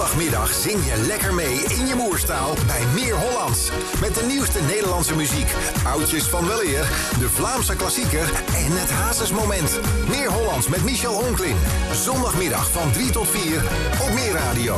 Zondagmiddag zing je lekker mee in je moerstaal bij Meer Hollands. Met de nieuwste Nederlandse muziek, oudjes van weleer, de Vlaamse klassieker en het Hazesmoment. Meer Hollands met Michel Honklin. Zondagmiddag van 3 tot 4 op Meer Radio.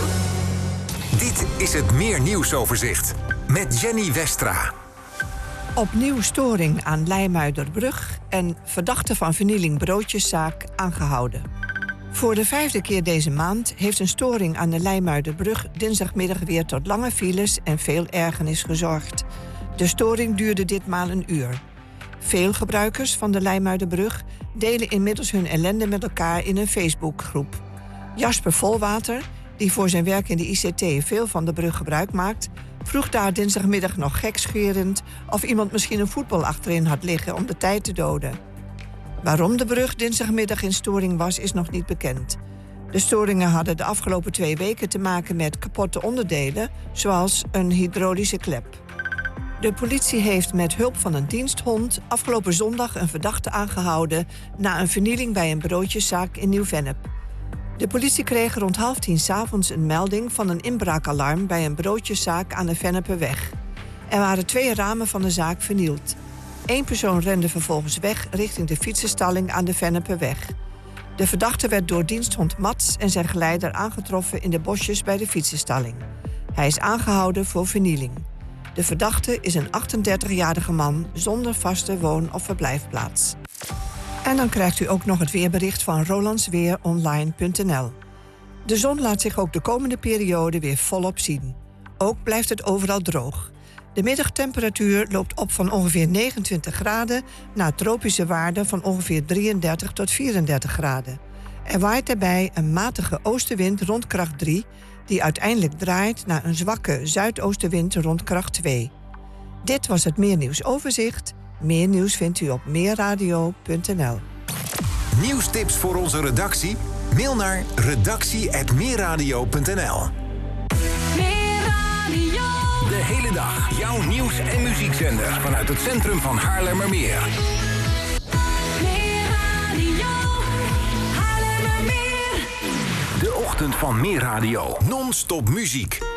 Dit is het Meer Nieuwsoverzicht met Jenny Westra. Opnieuw storing aan Leimuiderbrug en verdachte van vernieling broodjeszaak aangehouden. Voor de 5e keer deze maand heeft een storing aan de Leimuiderbrug dinsdagmiddag weer tot lange files en veel ergernis gezorgd. De storing duurde ditmaal een uur. Veel gebruikers van de Leimuiderbrug delen inmiddels hun ellende met elkaar in een Facebookgroep. Jasper Volwater, die voor zijn werk in de ICT veel van de brug gebruik maakt, vroeg daar dinsdagmiddag nog gekscherend of iemand misschien een voetbal achterin had liggen om de tijd te doden. Waarom de brug dinsdagmiddag in storing was, is nog niet bekend. De storingen hadden de afgelopen 2 weken te maken met kapotte onderdelen, zoals een hydraulische klep. De politie heeft met hulp van een diensthond afgelopen zondag een verdachte aangehouden na een vernieling bij een broodjeszaak in Nieuw-Vennep. De politie kreeg rond 9:30 s'avonds een melding van een inbraakalarm bij een broodjeszaak aan de Venneperweg. Er waren 2 ramen van de zaak vernield. 1 persoon rende vervolgens weg richting de fietsenstalling aan de Venneperweg. De verdachte werd door diensthond Mats en zijn geleider aangetroffen in de bosjes bij de fietsenstalling. Hij is aangehouden voor vernieling. De verdachte is een 38-jarige man zonder vaste woon- of verblijfplaats. En dan krijgt u ook nog het weerbericht van rolandsweeronline.nl. De zon laat zich ook de komende periode weer volop zien. Ook blijft het overal droog. De middagtemperatuur loopt op van ongeveer 29 graden naar tropische waarden van ongeveer 33 tot 34 graden. Er waait daarbij een matige oostenwind rond kracht 3, die uiteindelijk draait naar een zwakke zuidoostenwind rond kracht 2. Dit was het Meer Nieuwsoverzicht. Meer nieuws vindt u op meerradio.nl. Nieuwstips voor onze redactie? Mail naar redactie@meerradio.nl. De hele dag jouw nieuws- en muziekzender vanuit het centrum van Haarlemmermeer. De ochtend van Meer Radio. Non-stop muziek.